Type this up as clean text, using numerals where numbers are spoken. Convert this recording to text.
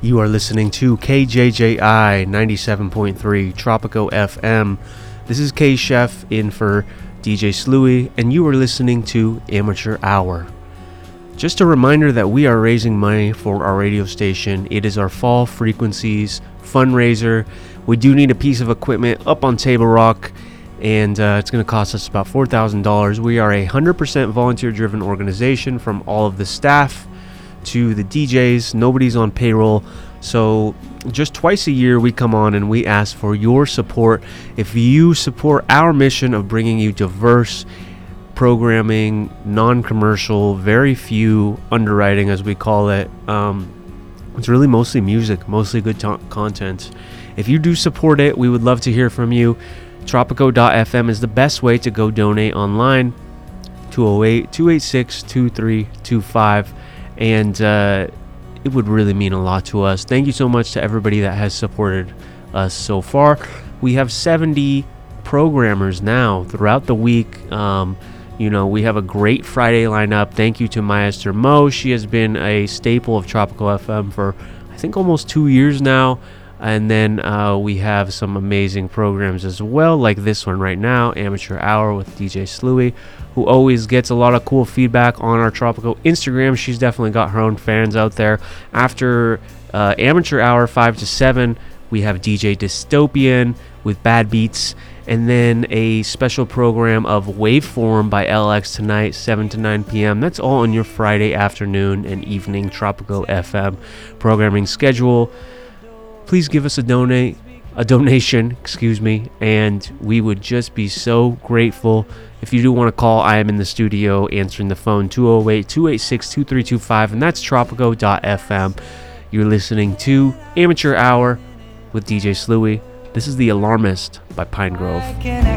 You are listening to KJJI 97.3 Tropico FM. This is K Chef in for DJ Sluey, and you are listening to Amateur Hour. Just a reminder that we are raising money for our radio station. It is our Fall Frequencies fundraiser. We do need a piece of equipment up on Table Rock, and it's going to cost us about $4,000. We are a 100% volunteer-driven organization, from all of the staff to the DJs. Nobody's on payroll. So just twice a year we come on and we ask for your support. If you support our mission of bringing you diverse programming, non-commercial, very few underwriting as we call it, it's really mostly music, mostly good content. If you do support it, we would love to hear from you. Tropico.fm is the best way to go donate online. 208-286-2325. And it would really mean a lot to us. Thank you so much to everybody that has supported us so far. We have 70 programmers now throughout the week. We have a great Friday lineup. Thank you to Maester Mo. She has been a staple of Tropical FM for, I think, almost 2 years now. And then we have some amazing programs as well, like this one right now, Amateur Hour with DJ Sluey, who always gets a lot of cool feedback on our Tropical Instagram. She's definitely got her own fans out there. After Amateur Hour 5 to 7, we have DJ Dystopian with Bad Beats, and then a special program of Waveform by LX tonight, 7 to 9 p.m. That's all on your Friday afternoon and evening Tropical FM programming schedule. Please give us a donation, and we would just be so grateful. If you do want to call, I am in the studio answering the phone, 208-286-2325, and that's Tropico.fm. You're listening to Amateur Hour with DJ Sluey. This is The Alarmist by Pine Grove.